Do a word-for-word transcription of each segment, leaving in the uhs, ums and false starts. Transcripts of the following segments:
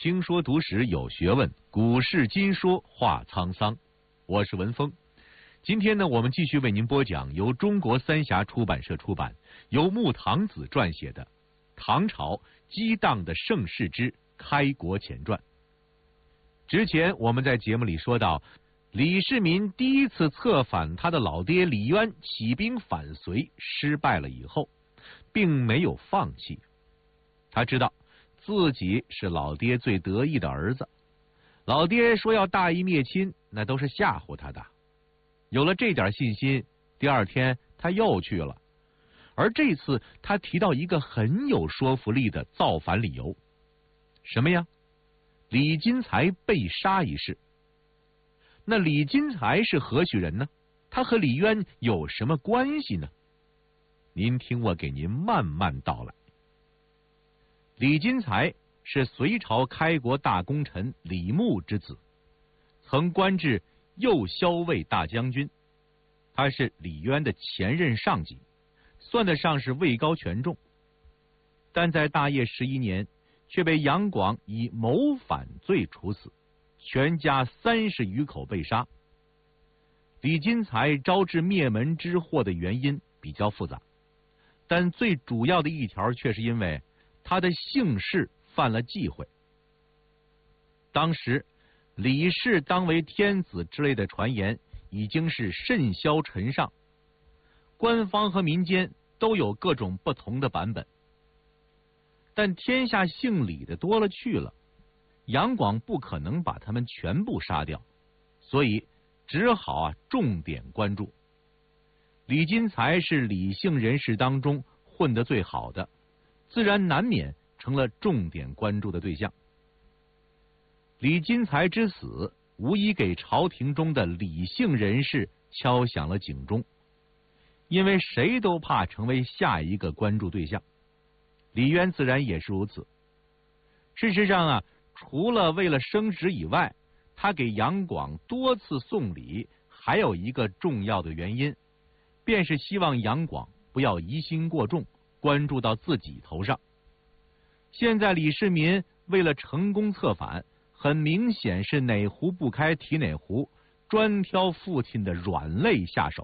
听说读史有学问，古事今说话沧桑。我是文峰。今天呢，我们继续为您播讲由中国三峡出版社出版、由穆唐子撰写的《唐朝激荡的盛世之开国前传》。之前我们在节目里说到，李世民第一次策反他的老爹李渊起兵反隋失败了以后，并没有放弃。他知道自己是老爹最得意的儿子，老爹说要大义灭亲，那都是吓唬他的。有了这点信心，第二天他又去了。而这次他提到一个很有说服力的造反理由，什么呀？李金才被杀一事。那李金才是何许人呢？他和李渊有什么关系呢？您听我给您慢慢道来。李金才是隋朝开国大功臣李牧之子，曾官至右骁卫大将军。他是李渊的前任上级，算得上是位高权重。但在大业十一年，却被杨广以谋反罪处死，全家三十余口被杀。李金才招致灭门之祸的原因比较复杂，但最主要的一条却是因为他的姓氏犯了忌讳。当时李氏当为天子之类的传言已经是甚嚣尘上，官方和民间都有各种不同的版本。但天下姓李的多了去了，杨广不可能把他们全部杀掉，所以只好啊重点关注。李金才是李姓人士当中混得最好的，自然难免成了重点关注的对象。李金才之死，无疑给朝廷中的李姓人士敲响了警钟，因为谁都怕成为下一个关注对象。李渊自然也是如此。事实上啊，除了为了升职以外，他给杨广多次送礼，还有一个重要的原因，便是希望杨广不要疑心过重，关注到自己头上。现在李世民为了成功策反，很明显是哪壶不开提哪壶，专挑父亲的软肋下手。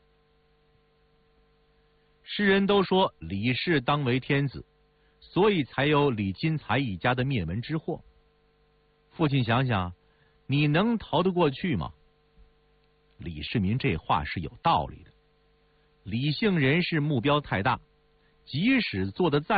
世人都说李氏当为天子，所以才有李金才一家的灭门之祸。父亲想想，你能逃得过去吗？李世民这话是有道理的。李姓人士目标太大，即使做得再